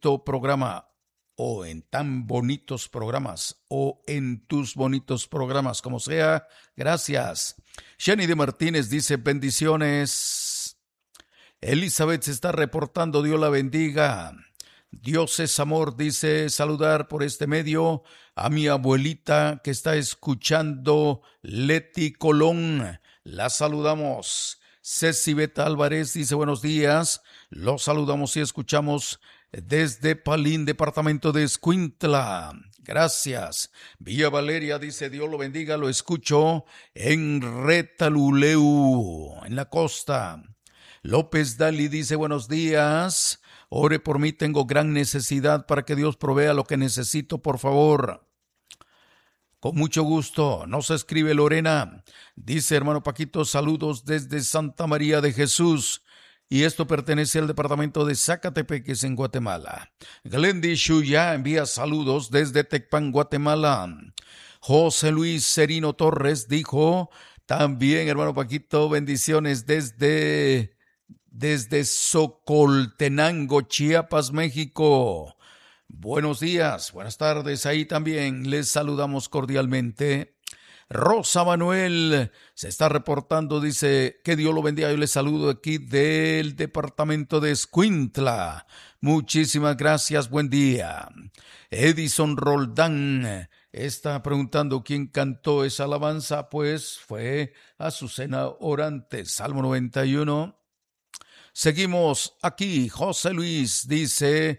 bonito programa, o en tan bonitos programas, o en tus bonitos programas, como sea. Gracias. Jenny de Martínez dice bendiciones. Elizabeth se está reportando, Dios la bendiga. Dios es amor, dice saludar por este medio a mi abuelita que está escuchando, Leti Colón. La saludamos. Ceci Beta Álvarez dice buenos días. Los saludamos y escuchamos desde Palín, departamento de Escuintla. Gracias. Villa Valeria dice Dios lo bendiga, lo escucho en Retaluleu, en la costa. López Dali dice buenos días. Ore por mí, tengo gran necesidad para que Dios provea lo que necesito, por favor. Con mucho gusto. Nos escribe Lorena. Dice hermano Paquito, saludos desde Santa María de Jesús. Y esto pertenece al departamento de Zacatepeques en Guatemala. Glendy Shuya envía saludos desde Tecpan, Guatemala. José Luis Serino Torres dijo también, hermano Paquito, bendiciones desde Socoltenango, Chiapas, México. Buenos días, buenas tardes ahí también. Les saludamos cordialmente. Rosa Manuel se está reportando, dice que Dios lo bendiga. Yo les saludo aquí del departamento de Escuintla. Muchísimas gracias, buen día. Edison Roldán está preguntando quién cantó esa alabanza. Pues fue Azucena Orantes, Salmo 91. Seguimos aquí. José Luis dice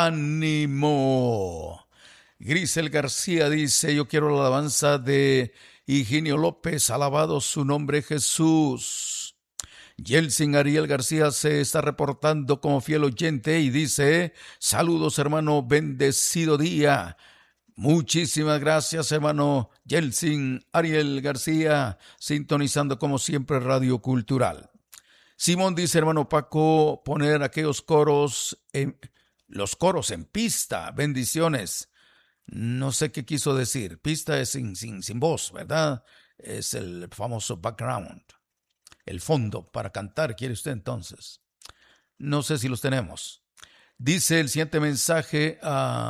ánimo. Grisel García dice yo quiero la alabanza de Higinio López, alabado su nombre Jesús. Yeltsin Ariel García se está reportando como fiel oyente y dice saludos hermano, bendecido día. Muchísimas gracias hermano Yeltsin Ariel García, sintonizando como siempre Radio Cultural. Simón dice, hermano Paco, poner aquellos coros, los coros en pista, bendiciones. No sé qué quiso decir, pista es sin voz, ¿verdad? Es el famoso background, el fondo para cantar, quiere usted entonces. No sé si los tenemos. Dice el siguiente mensaje,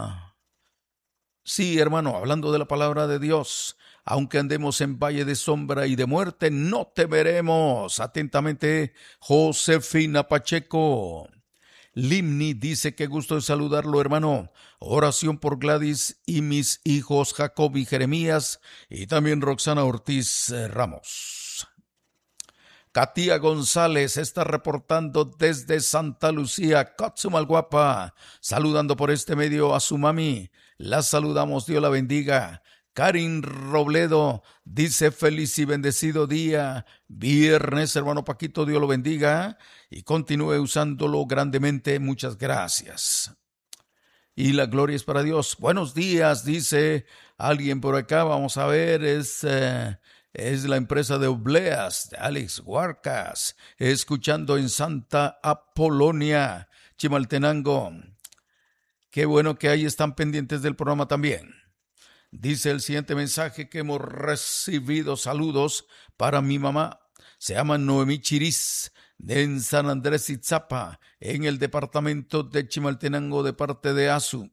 sí, hermano, hablando de la palabra de Dios. Aunque andemos en valle de sombra y de muerte, no temeremos. Atentamente, Josefina Pacheco. Limni dice que gusto de saludarlo, hermano. Oración por Gladys y mis hijos Jacob y Jeremías, y también Roxana Ortiz Ramos. Katia González está reportando desde Santa Lucía, Cotzumalguapa, saludando por este medio a su mami. La saludamos, Dios la bendiga. Karin Robledo dice feliz y bendecido día, viernes, hermano Paquito, Dios lo bendiga y continúe usándolo grandemente, muchas gracias. Y la gloria es para Dios. Buenos días, dice alguien por acá, vamos a ver, es la empresa de obleas de Alex Huarcas, escuchando en Santa Apolonia, Chimaltenango. Qué bueno que ahí están pendientes del programa también. Dice el siguiente mensaje que hemos recibido saludos para mi mamá. Se llama Noemí Chiriz, en San Andrés Itzapa, en el departamento de Chimaltenango, de parte de ASU.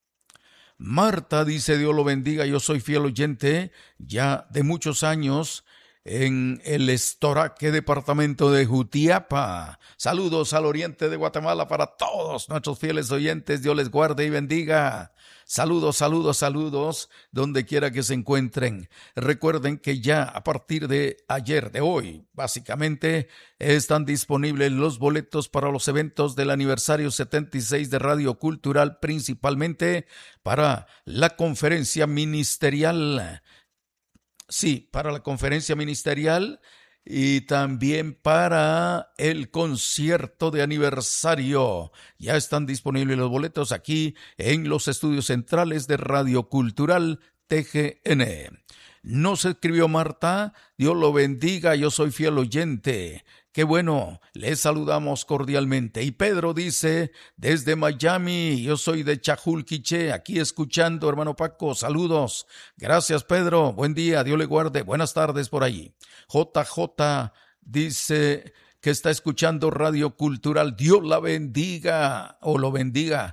Marta dice, Dios lo bendiga, yo soy fiel oyente ya de muchos años en el Estoraque, departamento de Jutiapa. Saludos al oriente de Guatemala para todos nuestros fieles oyentes, Dios les guarde y bendiga. Saludos, saludos, saludos, donde quiera que se encuentren. Recuerden que ya a partir de ayer, de hoy, básicamente, están disponibles los boletos para los eventos del aniversario 76 de Radio Cultural, principalmente para la conferencia ministerial. Sí, para la conferencia ministerial y también para el concierto de aniversario. Ya están disponibles los boletos aquí en los estudios centrales de Radio Cultural TGN. Nos escribió Marta, Dios lo bendiga, yo soy fiel oyente. Qué bueno, les saludamos cordialmente. Y Pedro dice, desde Miami, yo soy de Chajulquiché, aquí escuchando, hermano Paco, saludos. Gracias, Pedro, buen día, Dios le guarde, buenas tardes por allí. JJ dice, que está escuchando Radio Cultural. Dios la bendiga o lo bendiga.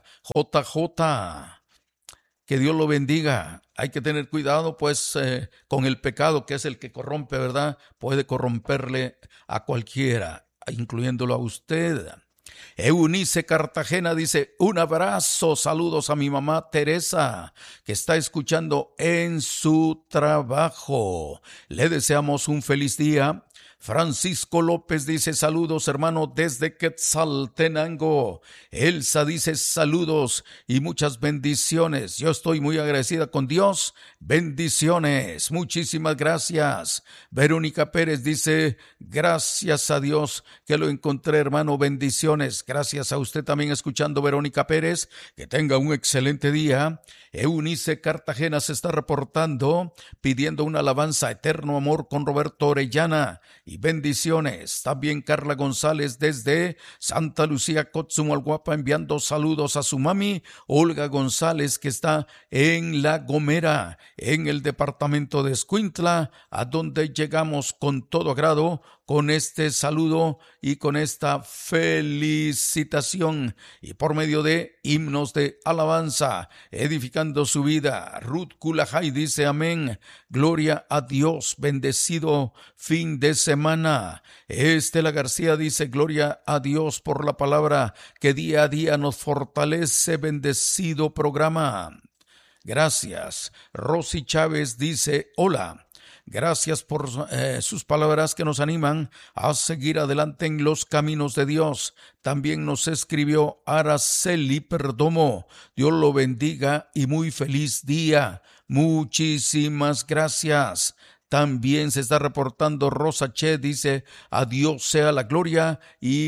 JJ. Que Dios lo bendiga. Hay que tener cuidado pues con el pecado, que es el que corrompe, ¿verdad? Puede corromperle a cualquiera, incluyéndolo a usted. Eunice Cartagena dice, un abrazo, saludos a mi mamá Teresa, que está escuchando en su trabajo. Le deseamos un feliz día. Francisco López dice, saludos hermano desde Quetzaltenango. Elsa dice, saludos y muchas bendiciones. Yo estoy muy agradecida con Dios. Bendiciones. Muchísimas gracias. Verónica Pérez dice, gracias a Dios que lo encontré, hermano. Bendiciones. Gracias a usted también escuchando, Verónica Pérez. Que tenga un excelente día. Eunice Cartagena se está reportando, pidiendo una alabanza, Eterno Amor, con Roberto Orellana. Y bendiciones. También Carla González desde Santa Lucía, Cotzumalguapa, enviando saludos a su mami, Olga González, que está en La Gomera, en el departamento de Escuintla, a donde llegamos con todo agrado, con este saludo y con esta felicitación, y por medio de himnos de alabanza, edificando su vida. Ruth Kulajay dice amén, gloria a Dios, bendecido fin de semana. Estela García dice, gloria a Dios por la palabra que día a día nos fortalece, bendecido programa. Gracias. Rosy Chávez dice, hola. Gracias por sus palabras que nos animan a seguir adelante en los caminos de Dios. También nos escribió Araceli Perdomo. Dios lo bendiga y muy feliz día. Muchísimas gracias. También se está reportando Rosa Che, dice, a Dios sea la gloria y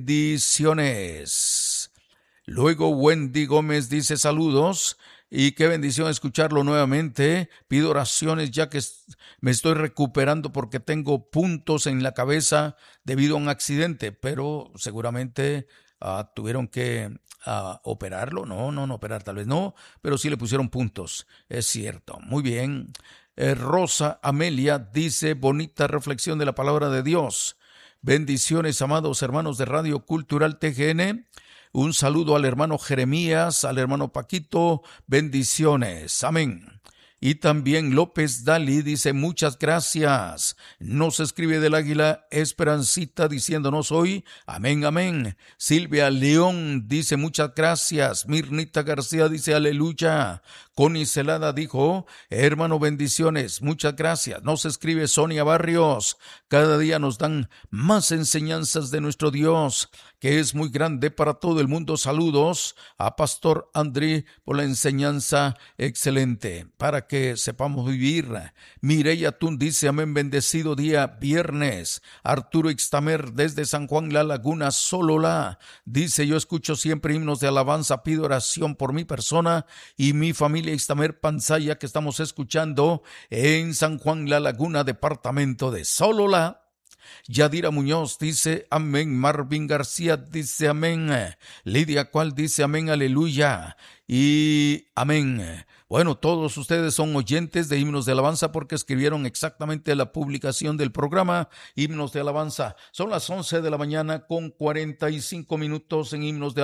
bendiciones. Luego Wendy Gómez dice, saludos. Y qué bendición escucharlo nuevamente. Pido oraciones ya que me estoy recuperando porque tengo puntos en la cabeza debido a un accidente, pero seguramente tuvieron que operarlo. No operar tal vez no, pero sí le pusieron puntos, es cierto. Muy bien. Rosa Amelia dice, bonita reflexión de la palabra de Dios. Bendiciones, amados hermanos de Radio Cultural TGN. Un saludo al hermano Jeremías, al hermano Paquito, bendiciones, amén. Y también López Dali dice, muchas gracias. Nos escribe del Águila Esperancita diciéndonos hoy, amén, amén. Silvia León dice, muchas gracias. Mirnita García dice, aleluya. Connie Celada dijo, hermano, bendiciones, muchas gracias. Nos escribe Sonia Barrios, cada día nos dan más enseñanzas de nuestro Dios, que es muy grande para todo el mundo. Saludos a Pastor André por la enseñanza excelente, para que sepamos vivir. Mireya Tun dice, amén, bendecido día viernes. Arturo Ixtamer desde San Juan La Laguna, Solola, dice, yo escucho siempre himnos de alabanza, pido oración por mi persona y mi familia. Ixtamer Panzaya, que estamos escuchando en San Juan La Laguna, departamento de Solola. Yadira Muñoz dice amén. Marvin García dice amén. Lidia Cual dice amén, aleluya y amén. Bueno, todos ustedes son oyentes de himnos de alabanza porque escribieron exactamente la publicación del programa Himnos de Alabanza. Son las 11 de la mañana con 45 minutos en himnos de alabanza.